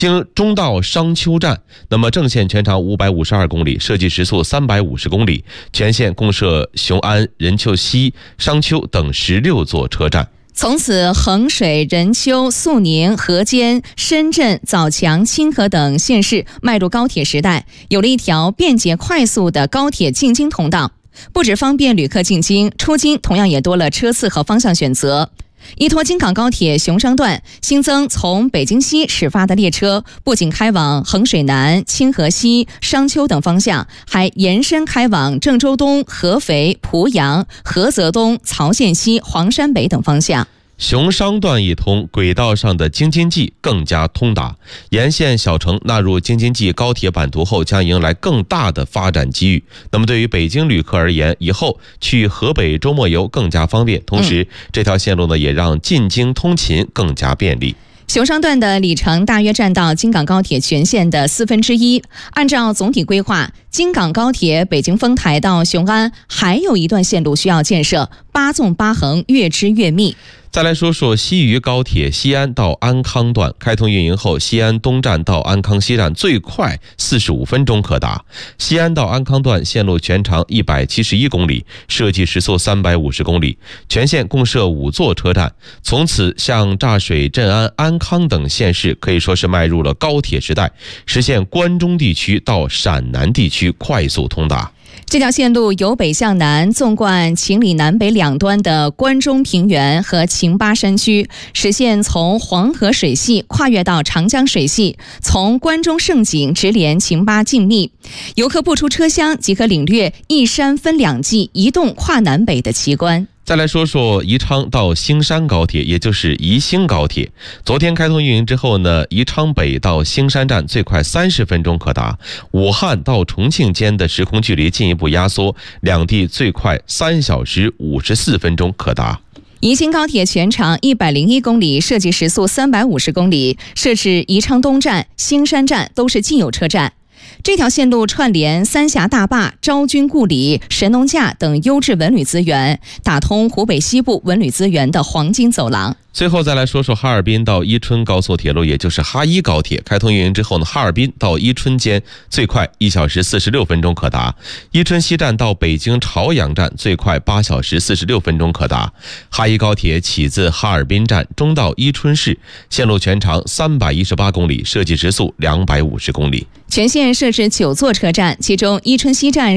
经中到商丘站，那么正线全长552公里，设计时速350公里，全线共设雄安、任丘西、商丘等16座车站。 从此，衡水、任丘、肃宁、河间、深圳、枣强、清河等县市迈入高铁时代，有了一条便捷快速的高铁进京通道。不只方便旅客进京，出京同样也多了车次和方向选择。依托京港高铁雄商段新增从北京西始发的列车，不仅开往衡水南、清河西、商丘等方向，还延伸开往郑州东、合肥、濮阳、菏泽东、曹县西、黄山北等方向。 雄商段一通，轨道上的京津冀更加通达，沿线小城纳入京津冀高铁版图后，将迎来更大的发展机遇。那么对于北京旅客而言，以后去河北周末游更加方便，同时这条线路呢也让进京通勤更加便利。 雄商段的里程大约占到京港高铁全线的1/4。按照总体规划，京港高铁北京丰台到雄安还有一段线路需要建设，8纵8横，越织越密。 再来说说西渝高铁西安到安康段，开通运营后，西安东站到安康西站最快45分钟可达。西安到安康段线路全长171公里，设计时速350公里，全线共设5座车站。从此，像柞水、镇安、安康等县市可以说是迈入了高铁时代，实现关中地区到陕南地区快速通达。 这条线路由北向南，纵贯秦岭南北两端的关中平原和秦巴山区，实现从黄河水系跨越到长江水系，从关中胜景直连秦巴静谧。游客不出车厢即可领略一山分两季、移动跨南北的奇观。 再来说说宜昌到兴山高铁，也就是宜兴高铁。昨天开通运营之后呢，宜昌北到兴山站最快30分钟可达，武汉到重庆间的时空距离进一步压缩，两地最快3小时54分钟可达。 宜兴高铁全长101公里，设计时速350公里，设置宜昌东站、兴山站都是既有车站。这条线路串联三峡大坝、昭君故里、神农架等优质文旅资源，打通湖北西部文旅资源的黄金走廊。 最后再来说说哈尔滨到伊春高速铁路，也就是哈伊高铁。开通运营之后呢，哈尔滨到伊春间最快1小时46分钟可达，伊春西站到北京朝阳站最快8小时46分钟可达。哈伊高铁起自哈尔滨站，终到伊春市，线路全长318公里，设计时速250公里。 全线设置9座车站，其中伊春西站